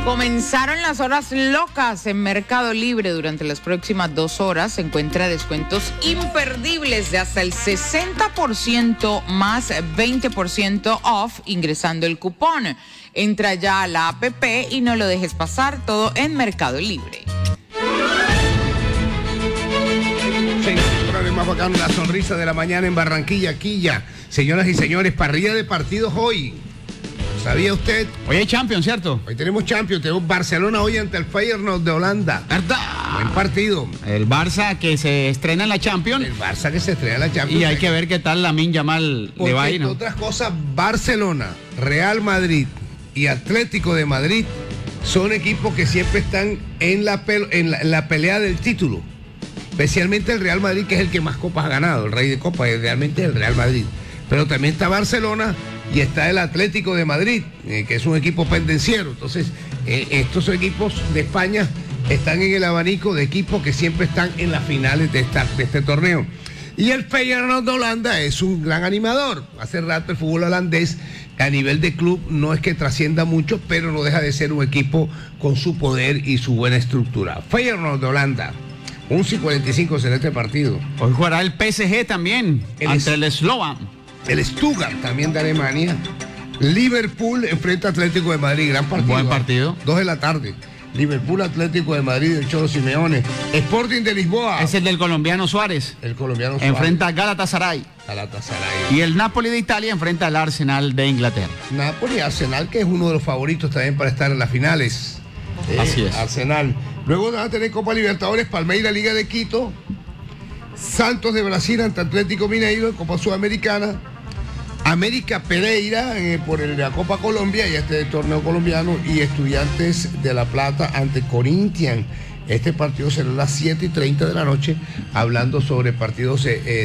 Comenzaron las horas locas en Mercado Libre. Durante las próximas 2 horas encuentra descuentos imperdibles de hasta el 60% más 20% off ingresando el cupón. Entra ya a la app y no lo dejes pasar, todo en Mercado Libre. Más bacano, la sonrisa de la mañana en Barranquilla, Quilla. Señoras y señores, parrilla de partidos hoy. ¿Sabía usted? Hoy hay Champions, ¿cierto? Hoy tenemos Champions, tenemos Barcelona hoy ante el Feyenoord de Holanda. ¿Verdad? Buen partido. El Barça que se estrena en la Champions. El Barça que se estrena en la Champions. Y hay que ver qué tal Lamine Yamal le va ahí, ¿no? Entre otras cosas, Barcelona, Real Madrid y Atlético de Madrid son equipos que siempre están en la pelea del título. Especialmente el Real Madrid, que es el que más copas ha ganado. El rey de copas es realmente el Real Madrid. Pero también está Barcelona y está el Atlético de Madrid, que es un equipo pendenciero. Entonces, estos equipos de España están en el abanico de equipos que siempre están en las finales de este torneo. Y el Feyenoord de Holanda es un gran animador. Hace rato el fútbol holandés a nivel de club no es que trascienda mucho, pero no deja de ser un equipo con su poder y su buena estructura. Feyenoord de Holanda. 11:45 será este partido. Hoy jugará el PSG también ante el Slovan. El Stuttgart también de Alemania. Liverpool enfrenta a Atlético de Madrid. Gran partido. Buen partido. 2 de la tarde. Liverpool, Atlético de Madrid, el Cholo Simeone. Sporting de Lisboa. Es el del colombiano Suárez. El colombiano Suárez. Enfrenta a Galatasaray. Y el Napoli de Italia enfrenta al Arsenal de Inglaterra. Napoli, Arsenal, que es uno de los favoritos también para estar en las finales. Así es. Arsenal. Luego van a tener Copa Libertadores, Palmeiras, Liga de Quito, Santos de Brasil ante Atlético Mineiro, Copa Sudamericana, América Pereira por la Copa Colombia y este torneo colombiano, y Estudiantes de La Plata ante Corinthians. Este partido será a las 7:30 de la noche, hablando sobre partidos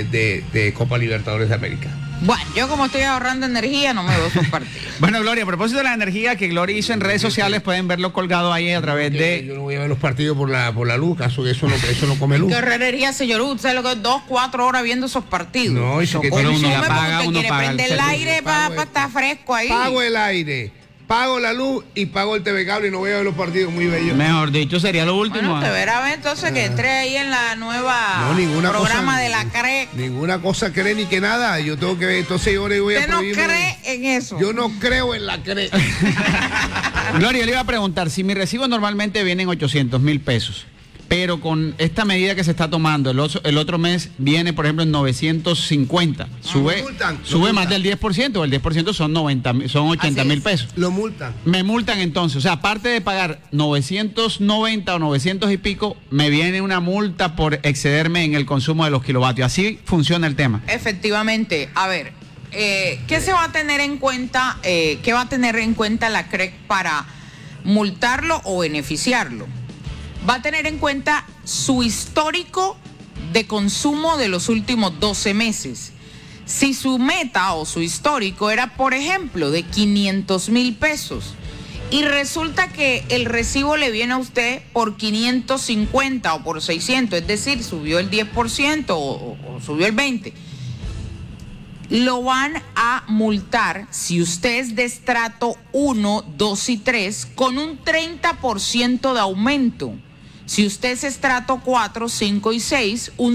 de Copa Libertadores de América. Bueno, yo como estoy ahorrando energía, no me veo esos partidos. Bueno, Gloria, a propósito de la energía que Gloria hizo en redes sociales, pueden verlo colgado ahí a través de... Yo no voy a ver los partidos por la luz, eso no come luz. ¿Qué energía, señor? ¿Usted lo que es 2-4 horas viendo esos partidos? No, eso que uno la apaga, porque uno quiere paga prender el aire para estar fresco ahí. Pago el aire, pago la luz y pago el TV Cable y no voy a ver los partidos, muy bellos. Mejor dicho, sería lo último. Bueno, te verá ver entonces que entre ahí en la nueva programa de la CRE. Ninguna cosa cree ni que nada. Yo tengo que ver, entonces yo voy a ¿Usted no cree en eso? Yo no creo en la CRE. Gloria, le iba a preguntar, si mi recibo normalmente viene en 800,000 pesos, pero con esta medida que se está tomando, el otro mes viene, por ejemplo, en 950. Sube más del 10%, el 10% son 80,000 pesos. Lo multan. Me multan entonces, o sea, aparte de pagar 990 o 900 y pico, me viene una multa por excederme en el consumo de los kilovatios. Así funciona el tema. Efectivamente. A ver, ¿qué se va a tener en cuenta? ¿Qué va a tener en cuenta la CREC para multarlo o beneficiarlo? Va a tener en cuenta su histórico de consumo de los últimos 12 meses. Si su meta o su histórico era, por ejemplo, de 500,000 pesos y resulta que el recibo le viene a usted por 550 o por 600, es decir, subió el 10% o subió el 20%, lo van a multar si usted es de estrato 1, 2 y 3 con un 30% de aumento. Si usted es estrato 4, 5 y 6, un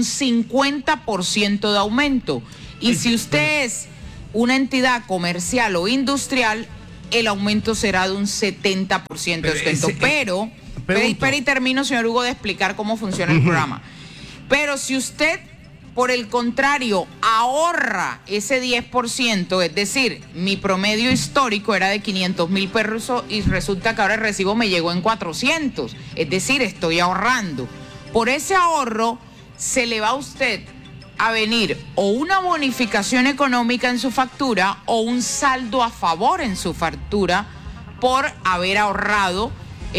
50% de aumento. Y si usted es una entidad comercial o industrial, el aumento será de un 70% de descuento. Pero y termino, señor Hugo, de explicar cómo funciona el programa. Pero si usted, por el contrario, ahorra ese 10%, es decir, mi promedio histórico era de 500,000 pesos y resulta que ahora el recibo me llegó en 400, es decir, estoy ahorrando. Por ese ahorro se le va a usted a venir o una bonificación económica en su factura o un saldo a favor en su factura por haber ahorrado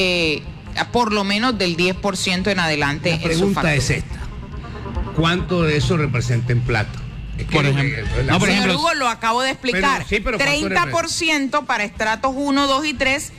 por lo menos del 10% en adelante en su factura. La pregunta es esta. ¿Cuánto de eso representa en plata? Es que por ejemplo, señor Hugo, lo acabo de explicar. Pero 30% para estratos 1, 2 y 3,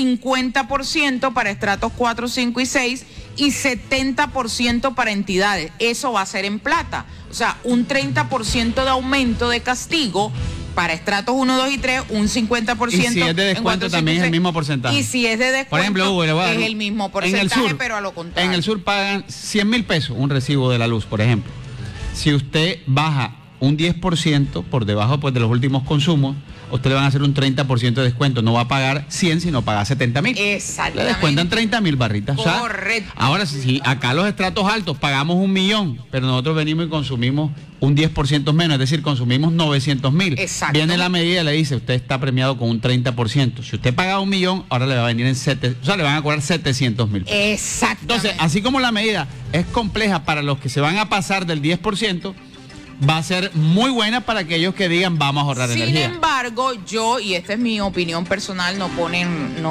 50% para estratos 4, 5 y 6 y 70% para entidades. Eso va a ser en plata. O sea, un 30% de aumento de castigo para estratos 1, 2 y 3, un 50%. Y si es de descuento también es el mismo porcentaje. Y si es de descuento, por ejemplo, Hugo, es el mismo porcentaje, en el sur, pero a lo contrario. En el sur pagan 100.000 pesos un recibo de la luz, por ejemplo. Si usted baja un 10% por debajo pues, de los últimos consumos, a usted le van a hacer un 30% de descuento. No va a pagar 100, sino paga 70.000. Exactamente. Le descuentan 30.000 barritas. Correcto. O sea, ahora, si acá los estratos altos pagamos 1.000.000, pero nosotros venimos y consumimos un 10% menos, es decir, consumimos 900.000. Exacto. Viene la medida y le dice, usted está premiado con un 30%. Si usted paga 1.000.000, ahora le va a venir le van a cobrar 700.000. Exacto. Entonces, así como la medida es compleja para los que se van a pasar del 10%, va a ser muy buena para aquellos que digan vamos a ahorrar energía. Sin embargo, yo, y esta es mi opinión personal, no pone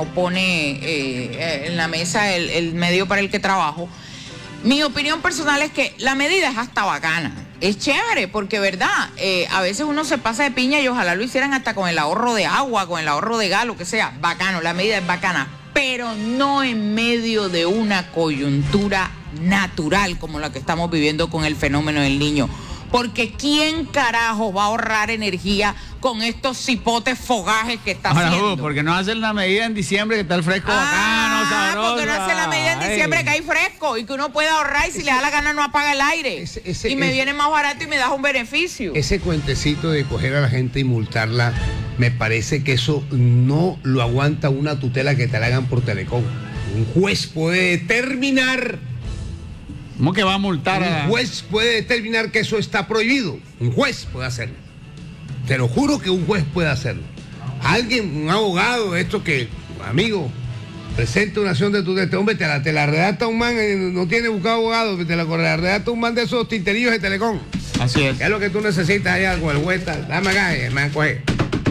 en la mesa el medio para el que trabajo. Mi opinión personal es que la medida es hasta bacana. Es chévere, porque verdad, a veces uno se pasa de piña y ojalá lo hicieran hasta con el ahorro de agua, con el ahorro de gas, lo que sea. Bacano, la medida es bacana, pero no en medio de una coyuntura natural como la que estamos viviendo con el fenómeno del Niño. Porque ¿quién carajo va a ahorrar energía con estos cipotes fogajes que está haciendo? Porque no hacen la medida en diciembre que está el fresco bacano, sabroso. Porque no hacen la medida en diciembre que hay fresco y que uno puede ahorrar y si le da la gana no apaga el aire. Y me viene más barato y me das un beneficio. Ese cuentecito de coger a la gente y multarla, me parece que eso no lo aguanta una tutela que te la hagan por Telecom. Un juez puede determinar... ¿Cómo que va a multar a...? Un juez puede determinar que eso está prohibido. Un juez puede hacerlo. Te lo juro que un juez puede hacerlo. Alguien, un abogado, esto que, amigo, presenta una acción de tutela. Hombre, te la redacta un man, no tiene buscado abogado, te la redacta un man de esos tinterillos de Telecom. Así es. ¿Qué es lo que tú necesitas allá con el juez? Dame acá, me coge.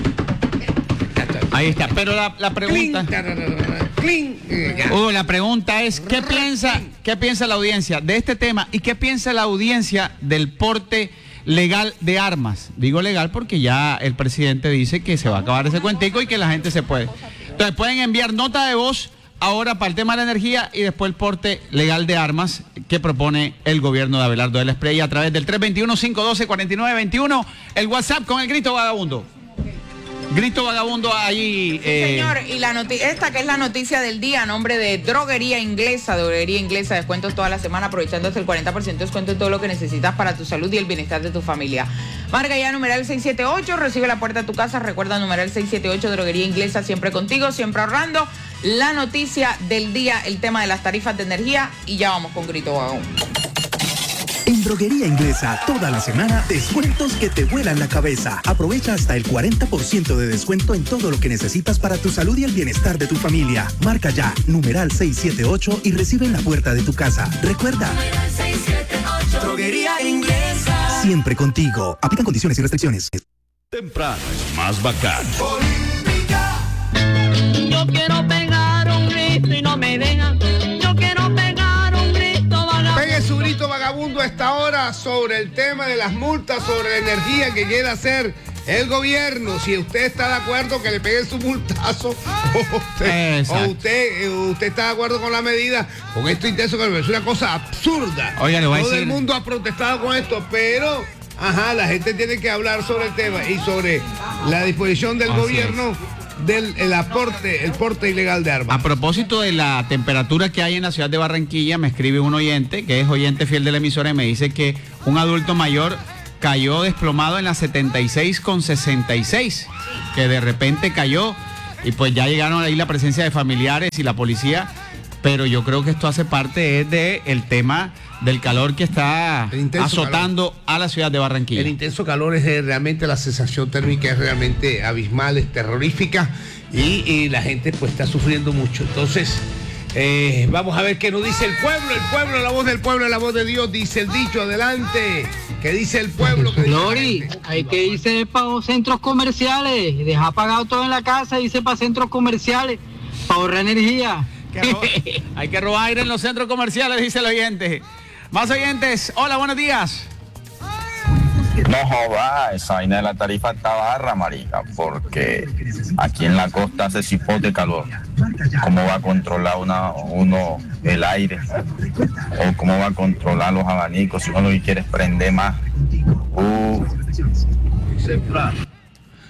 Ahí está, pero la pregunta... La pregunta es, ¿qué piensa la audiencia de este tema y qué piensa la audiencia del porte legal de armas? Digo legal porque ya el presidente dice que se va a acabar ese cuentico y que la gente se puede. Entonces pueden enviar nota de voz ahora para el tema de la energía y después el porte legal de armas que propone el gobierno de Abelardo del Espriella a través del 321-512-4921, el WhatsApp con el grito vagabundo. Grito vagabundo ahí. Sí, señor, y esta que es la noticia del día a nombre de Droguería Inglesa, descuentos toda la semana, aprovechando hasta el 40% de descuento en todo lo que necesitas para tu salud y el bienestar de tu familia. Marca ya numeral 678, recibe la puerta a tu casa, recuerda numeral 678, Droguería Inglesa, siempre contigo, siempre ahorrando. La noticia del día, el tema de las tarifas de energía, y ya vamos con Grito Vagabundo. En Droguería Inglesa, toda la semana, descuentos que te vuelan la cabeza. Aprovecha hasta el 40% de descuento en todo lo que necesitas para tu salud y el bienestar de tu familia. Marca ya, numeral 678 y recibe en la puerta de tu casa. Recuerda, numeral 678, Droguería Inglesa. Siempre contigo. Aplican condiciones y restricciones. Temprano es más bacán. Yo quiero pegar un grito y no me dejan. Yo quiero pegar un grito vagabundo. Pegue su grito vagabundo a esta hora sobre el tema de las multas, sobre la energía que quiere hacer el gobierno. Si usted está de acuerdo que le pegue su multazo, o usted está de acuerdo con la medida, con esto intenso que es una cosa absurda. Oiga, todo el mundo ha protestado con esto, pero la gente tiene que hablar sobre el tema y sobre la disposición del gobierno del el porte ilegal de armas. A propósito de la temperatura que hay en la ciudad de Barranquilla, me escribe un oyente, que es oyente fiel de la emisora, y me dice que un adulto mayor cayó desplomado en la 76,66, que de repente cayó, y pues ya llegaron ahí la presencia de familiares y la policía, pero yo creo que esto hace parte del tema del calor que está azotando a la ciudad de Barranquilla. El intenso calor es realmente, la sensación térmica es realmente abismal, es terrorífica, y la gente pues está sufriendo mucho. Entonces, vamos a ver qué nos dice el pueblo, la voz del pueblo, la voz de Dios, dice el dicho. Adelante, ¿qué dice el pueblo? Lori, hay que irse para centros comerciales, dejar pagado todo en la casa, irse para centros comerciales, para ahorrar energía. Hay que robar aire en los centros comerciales, dice el oyente. Más oyentes, hola, buenos días. No joda, esa vaina de la tarifa está barra, marica, porque aquí en la costa hace cipote calor. ¿Cómo va a controlar uno el aire? ¿O cómo va a controlar los abanicos si uno lo que quiere es prender más?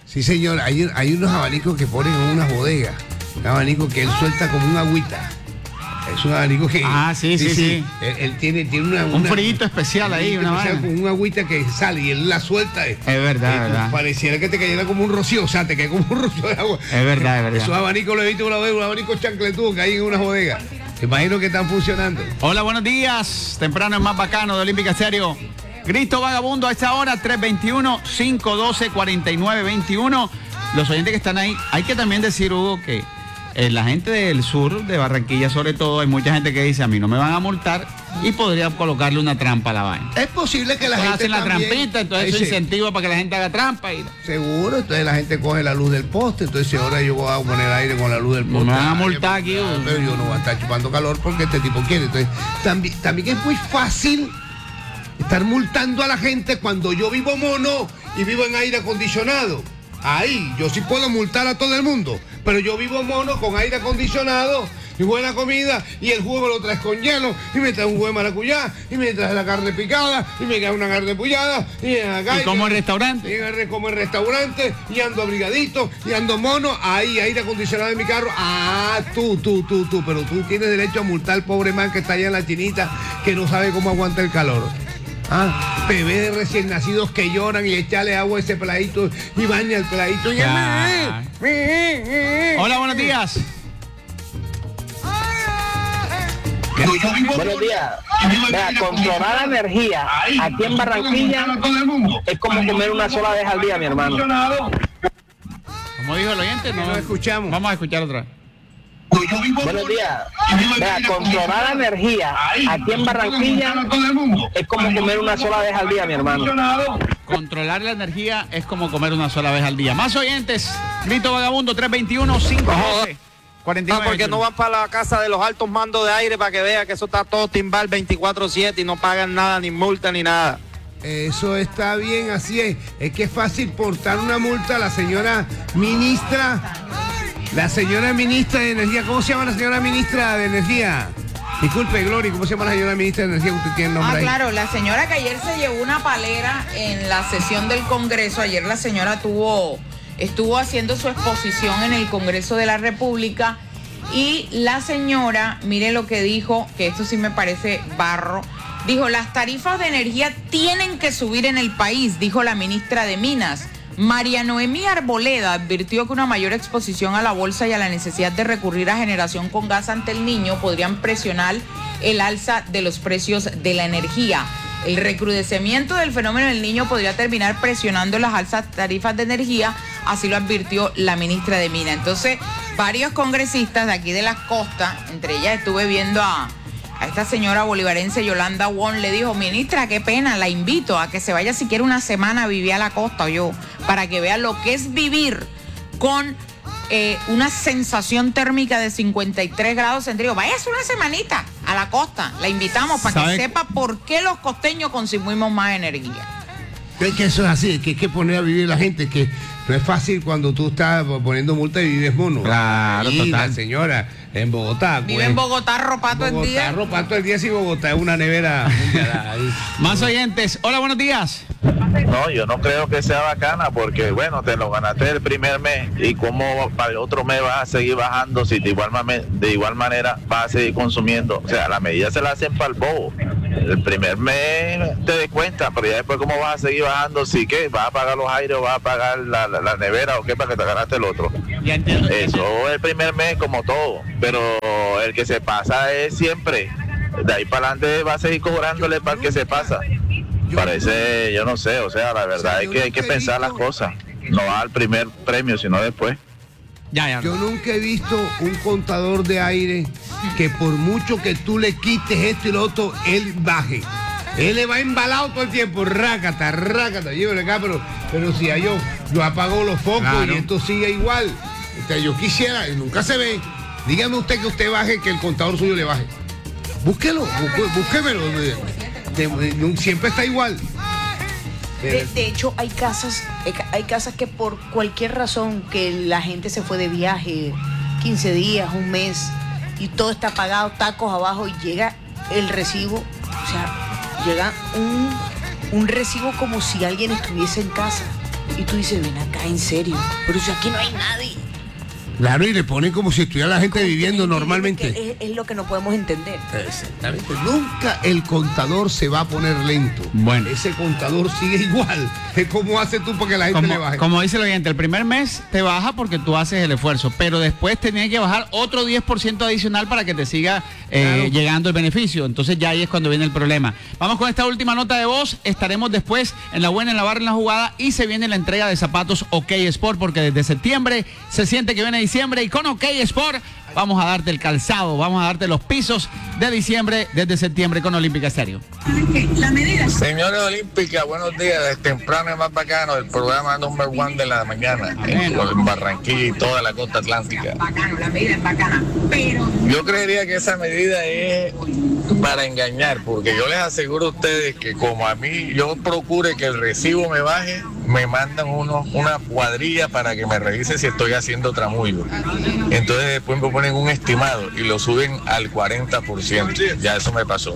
Sí, señor, hay unos abanicos que ponen en unas bodegas. Un abanico que él suelta como un agüita. Es un abanico que... sí. Él tiene un frito especial ahí, una vaina. Con un agüita que sale y él la suelta. Es verdad. Pareciera que te cayera como un rocío, o sea, te cae como un rocío de agua. Es verdad. Esos abanicos lo he visto una vez, un abanico chancletudo que hay en unas bodegas. Imagino que están funcionando. Hola, buenos días. Temprano es más bacano de Olímpica Estéreo. Grito Vagabundo a esta hora, 321-512-4921. Los oyentes que están ahí, hay que también decir, Hugo, que la gente del sur, de Barranquilla sobre todo, hay mucha gente que dice, a mí no me van a multar y podría colocarle una trampa a la vaina. Es posible que la gente hacen la también, trampita, entonces eso incentiva para que la gente haga trampa. Seguro, entonces la gente coge la luz del poste, entonces ahora yo voy a poner aire con la luz del poste. No me van a multar aquí. Pero yo no voy a estar chupando calor porque este tipo quiere. Entonces, también es muy fácil estar multando a la gente cuando yo vivo mono y vivo en aire acondicionado. Ahí, yo sí puedo multar a todo el mundo, pero yo vivo mono con aire acondicionado y buena comida y el jugo me lo traes con hielo y me traes un jugo de maracuyá y me traes la carne picada y me traes una carne pullada y como en restaurante. Y como en restaurante y ando abrigadito y ando mono, ahí aire acondicionado en mi carro. Tú, pero tú tienes derecho a multar al pobre man que está allá en la chinita que no sabe cómo aguanta el calor. Bebés de recién nacidos que lloran y echarle agua a ese peladito y baña al peladito. Hola, buenos días. Buenos días. Vea, controlar la energía aquí en Barranquilla es como comer una sola vez al día, mi hermano. Como dijo el oyente, no escuchamos. Vamos a escuchar otra vez. Buenos días. Vea, controlar la energía aquí en Barranquilla es como comer una sola vez al día, mi hermano. Controlar la energía es como comer una sola vez al día. Más oyentes. Grito Vagabundo 321-512. 49. Porque no van para la casa de los altos mandos de aire para que vean que eso está todo timbal 24/7 y no pagan nada, ni multa, ni nada. Eso está bien, así es. Es que es fácil portar una multa a la señora ministra. La señora ministra de Energía. ¿Cómo se llama la señora ministra de Energía? Disculpe, Glory, ¿cómo se llama la señora ministra de Energía? Usted tiene el nombre ahí. Claro, la señora que ayer se llevó una palera en la sesión del Congreso. Ayer la señora estuvo haciendo su exposición en el Congreso de la República y la señora, mire lo que dijo, que esto sí me parece barro. Dijo, las tarifas de energía tienen que subir en el país, dijo la ministra de Minas. María Noemí Arboleda advirtió que una mayor exposición a la bolsa y a la necesidad de recurrir a generación con gas ante el Niño podrían presionar el alza de los precios de la energía. El recrudecimiento del fenómeno del Niño podría terminar presionando las altas tarifas de energía, así lo advirtió la ministra de Minas. Entonces, varios congresistas de aquí de las costas, entre ellas estuve viendo a esta señora bolivarense Yolanda Wong, le dijo, ministra, qué pena, la invito a que se vaya siquiera una semana a vivir a la costa, para que vea lo que es vivir con una sensación térmica de 53 grados centígrados. Váyase una semanita a la costa, la invitamos para que sepa por qué los costeños consumimos más energía. Es que eso es así, que hay que poner a vivir la gente, que no es fácil cuando tú estás poniendo multa y vives mono. Claro, y total. La señora en Bogotá. Vive en Bogotá arropado el día. Arropado todo el día, si Bogotá es una nevera. Más oyentes. Hola, buenos días. No, yo no creo que sea bacana porque, bueno, te lo ganaste el primer mes y como para el otro mes vas a seguir bajando si de igual manera vas a seguir consumiendo. O sea, la medida se la hacen para el bobo. El primer mes te des cuenta, pero ya después cómo vas a seguir bajando, si qué, vas a pagar los aires o vas a pagar la nevera o qué para que te ganaste el otro. Eso el primer mes como todo, pero el que se pasa es siempre. De ahí para adelante va a seguir cobrándole para el que se pasa. Parece, yo no sé, o sea, la verdad es que hay que pensar las cosas. No al primer premio, sino después. Yo nunca he visto un contador de aire que por mucho que tú le quites esto y lo otro, él baje. Él le va embalado todo el tiempo, rácata, llévele acá, pero si yo apago los focos y esto sigue igual. Yo quisiera, nunca se ve. Dígame usted que usted baje, que el contador suyo le baje. Búsquemelo. Siempre está igual. De hecho, hay casas que por cualquier razón que la gente se fue de viaje 15 días, un mes, y todo está pagado, tacos abajo, y llega el recibo, o sea, llega un recibo como si alguien estuviese en casa. Y tú dices, ven acá, en serio, pero si aquí no hay nadie. Claro, y le ponen como si estuviera la gente viviendo normalmente. Es lo que no podemos entender. Exactamente. Nunca el contador se va a poner lento. Bueno. Ese contador sigue igual. ¿Cómo haces tú para que la gente le baje? Como dice el oyente, el primer mes te baja porque tú haces el esfuerzo, pero después te tiene que bajar otro 10% adicional para que te siga llegando el beneficio. Entonces ya ahí es cuando viene el problema. Vamos con esta última nota de voz. Estaremos después en la buena, en la barra, en la jugada, y se viene la entrega de zapatos OK Sport, porque desde septiembre se siente que viene diciembre, y con OK Sport vamos a darte el calzado, vamos a darte los pisos de diciembre desde septiembre con Olímpica Estéreo. Señores Olímpica, buenos días. Desde temprano es más bacano, el programa number 1 de la mañana en Barranquilla y toda la costa atlántica. Bacano, la medida es bacana, pero Yo creería que esa medida es para engañar, porque yo les aseguro a ustedes que como a mí yo procure que el recibo me baje, me mandan una cuadrilla para que me revise si estoy haciendo tramullo. Entonces después me ponen un estimado y lo suben al 40%. Ya eso me pasó.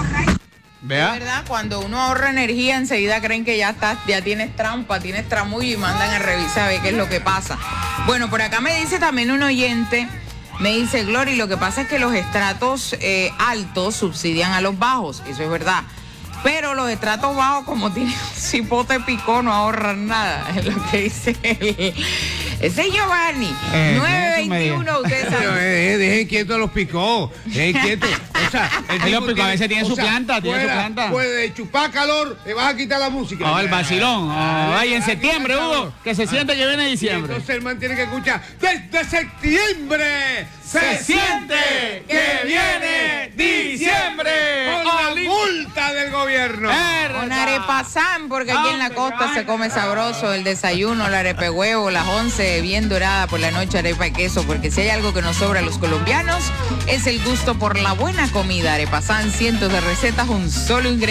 ¿Vea? Es verdad, cuando uno ahorra energía, enseguida creen que ya tienes trampa, tienes tramullo y mandan a revisar a ver qué es lo que pasa. Bueno, por acá me dice también un oyente, me dice, Glory, lo que pasa es que los estratos altos subsidian a los bajos, eso es verdad. Pero los estratos bajos, como tienen un cipote picó, no ahorran nada, es lo que dice ese es Giovanni. 921, ustedes saben. Dejen quietos a los picó. Dejen quietos. O sea, Los picó a veces tiene su planta, Puede chupar calor, le vas a quitar la música. El vacilón. Ay, en septiembre, Hugo, que se siente que viene diciembre. Entonces el man tiene que escuchar, desde septiembre se siente que viene diciembre. Con la multa del gobierno. Con arepazán, porque aquí en la costa se come sabroso el desayuno, la arepa de huevo, las 11 bien dorada, por la noche arepa de queso, porque si hay algo que nos sobra a los colombianos es el gusto por la buena comida. Arepazán, cientos de recetas, un solo ingrediente.